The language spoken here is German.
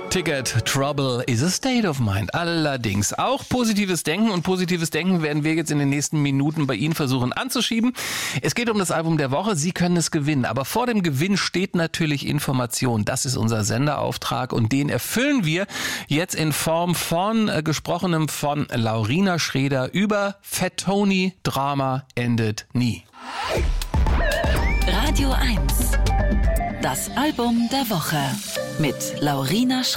Ticket, Trouble is a state of mind. Allerdings auch positives Denken, und positives Denken werden wir jetzt in den nächsten Minuten bei Ihnen versuchen anzuschieben. Es geht um das Album der Woche. Sie können es gewinnen, aber vor dem Gewinn steht natürlich Information. Das ist unser Senderauftrag und den erfüllen wir jetzt in Form von Gesprochenem von Laurina Schreder über Fat Tony, Drama endet nie. Radio 1, das Album der Woche mit Laurina Schreder.